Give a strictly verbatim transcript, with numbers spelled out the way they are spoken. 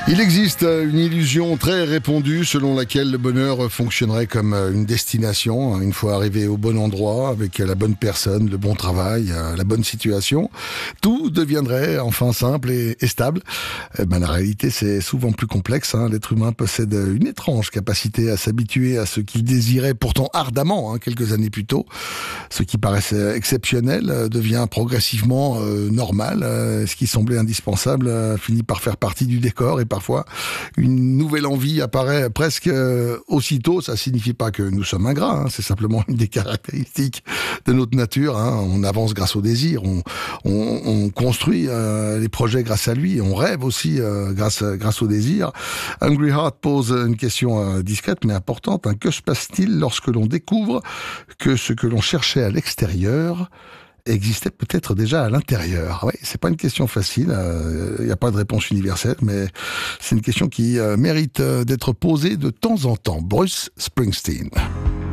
Il existe une illusion très répandue selon laquelle le bonheur fonctionnerait comme une destination. Une fois arrivé au bon endroit, avec la bonne personne, le bon travail, la bonne situation, tout deviendrait enfin simple et, et stable. Eh ben, la réalité, c'est souvent plus complexe. Hein. L'être humain possède une étrange capacité à s'habituer à ce qu'il désirait pourtant ardemment hein, quelques années plus tôt. Ce qui paraissait exceptionnel devient progressivement euh, normal. Euh, ce qui semblait indispensable euh, finit par faire partie du décor et par Parfois, une nouvelle envie apparaît presque euh, aussitôt. Ça signifie pas que nous sommes ingrats, hein, c'est simplement une des caractéristiques de notre nature. Hein. On avance grâce au désir, on, on, on construit euh, les projets grâce à lui, on rêve aussi euh, grâce, grâce au désir. Hungry Heart pose une question euh, discrète mais importante. Hein. Que se passe-t-il lorsque l'on découvre que ce que l'on cherchait à l'extérieur existait peut-être déjà à l'intérieur? Oui, c'est pas une question facile, il euh, n'y a pas de réponse universelle, mais c'est une question qui euh, mérite euh, d'être posée de temps en temps. Bruce Springsteen.